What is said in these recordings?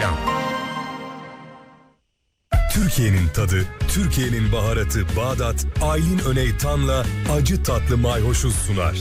Reklam. Türkiye'nin tadı, Türkiye'nin baharatı Bağdat, Aylin Öney Tan'la acı tatlı mayhoşu sunar.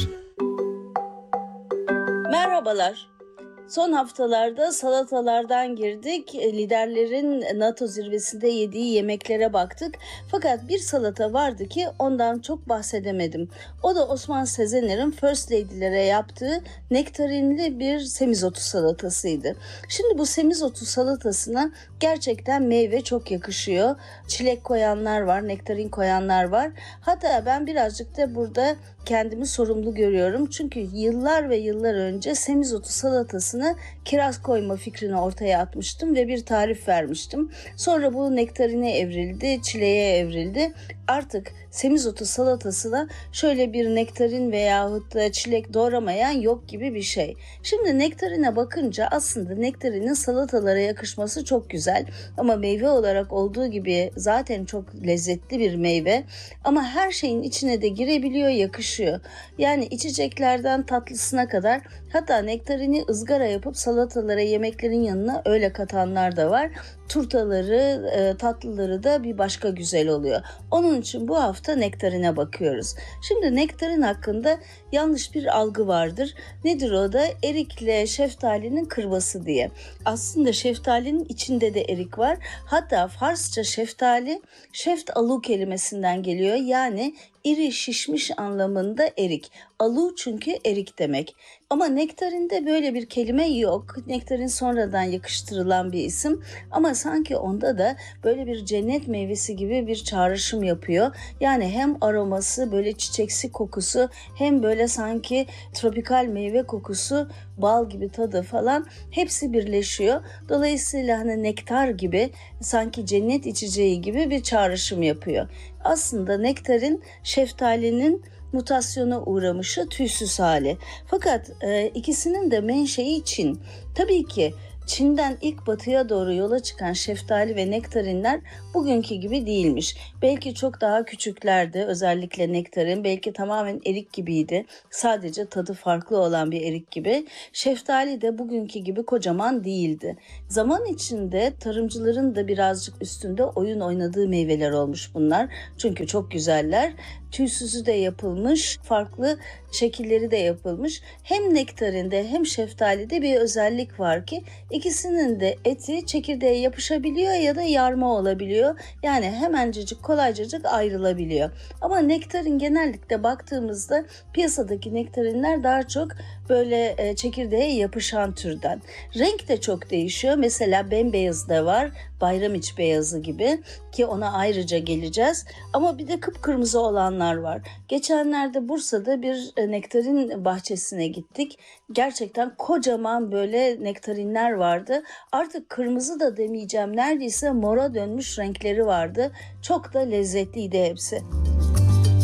Merhabalar. Son haftalarda salatalardan girdik, liderlerin NATO zirvesinde yediği yemeklere baktık. Fakat bir salata vardı ki ondan çok bahsedemedim. O da Osman Sezener'in First Lady'lere yaptığı nektarinli bir semizotu salatasıydı. Şimdi bu semizotu salatasına gerçekten meyve çok yakışıyor. Çilek koyanlar var, nektarin koyanlar var. Hatta ben birazcık da burada kendimi sorumlu görüyorum. Çünkü yıllar ve yıllar önce semizotu salatasına kiraz koyma fikrini ortaya atmıştım ve bir tarif vermiştim. Sonra bu nektarine evrildi, çileğe evrildi. Artık semizotu salatasına şöyle bir nektarin veyahut da çilek doğramayan yok gibi bir şey. Şimdi nektarine bakınca aslında nektarinin salatalara yakışması çok güzel. Ama meyve olarak olduğu gibi zaten çok lezzetli bir meyve. Ama her şeyin içine de girebiliyor, yakışıyor. Yani içeceklerden tatlısına kadar, hatta nektarini ızgara yapıp salatalara, yemeklerin yanına öyle katanlar da var. Turtaları, tatlıları da bir başka güzel oluyor. Onun için bu hafta nektarine bakıyoruz. Şimdi nektarin hakkında yanlış bir algı vardır. Nedir o da? Erikle şeftalinin kırması diye. Aslında şeftalinin içinde de erik var. Hatta Farsça şeftali, şeft-alu kelimesinden geliyor. Yani iri, şişmiş anlamında erik. Alu çünkü erik demek. Ama nektarinde böyle bir kelime yok. Nektarin sonradan yakıştırılan bir isim. Ama sanki onda da böyle bir cennet meyvesi gibi bir çağrışım yapıyor. Yani hem aroması, böyle çiçeksi kokusu, hem böyle sanki tropikal meyve kokusu, bal gibi tadı falan hepsi birleşiyor. Dolayısıyla hani nektar gibi, sanki cennet içeceği gibi bir çağrışım yapıyor. Aslında nektarin şeftalinin mutasyona uğramışı, tüysüz hali. Fakat ikisinin de menşei Çin. Tabii ki Çin'den ilk batıya doğru yola çıkan şeftali ve nektarinler bugünkü gibi değilmiş. Belki çok daha küçüklerdi, özellikle nektarin. Belki tamamen erik gibiydi. Sadece tadı farklı olan bir erik gibi. Şeftali de bugünkü gibi kocaman değildi. Zaman içinde tarımcıların da birazcık üstünde oyun oynadığı meyveler olmuş bunlar. Çünkü çok güzeller. Tüysüzü de yapılmış, farklı şekilleri de yapılmış. Hem nektarinde hem şeftalide bir özellik var ki ikisinin de eti çekirdeğe yapışabiliyor ya da yarma olabiliyor. Yani hemencecik, kolaycacık ayrılabiliyor. Ama nektarin genellikle baktığımızda piyasadaki nektarinler daha çok böyle çekirdeğe yapışan türden. Renk de çok değişiyor. Mesela bembeyaz da var, bayramiç beyazı gibi ki ona ayrıca geleceğiz. Ama bir de kıpkırmızı olanlar var. Geçenlerde Bursa'da bir nektarin bahçesine gittik. Gerçekten kocaman böyle nektarinler vardı. Artık kırmızı da demeyeceğim, neredeyse mora dönmüş renkleri vardı. Çok da lezzetliydi hepsi.